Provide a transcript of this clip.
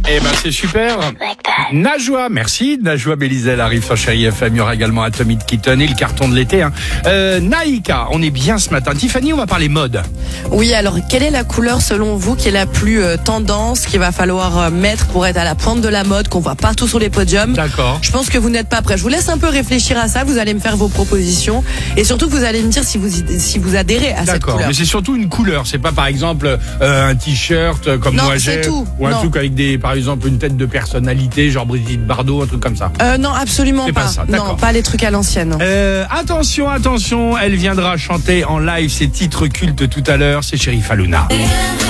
Eh ben c'est super. Najwa, merci. Najwa Bélizel arrive sur Chérie FM. Il y aura également Atomic Kitten et le carton de l'été. Naïka, on est bien ce matin. Tiffany, on va parler mode. Oui, alors quelle est la couleur selon vous qui est la plus tendance, qu'il va falloir mettre pour être à la pointe de la mode, qu'on voit partout sur les podiums? D'accord. Je pense que vous n'êtes pas prêts. Je vous laisse un peu réfléchir à ça. Vous allez me faire vos propositions et surtout vous allez me dire si vous adhérez à cette D'accord, couleur. mais c'est surtout une couleur. C'est pas par exemple un t-shirt comme Non, moi c'est j'ai, tout. ou un Non. truc avec par exemple une tête de personnalité, genre Brigitte Bardot, un truc comme ça. Non, absolument C'est pas ça, Non, d'accord. pas les trucs à l'ancienne. Attention, elle viendra chanter en live ses titres cultes tout à l'heure. C'est Chérif Halouna.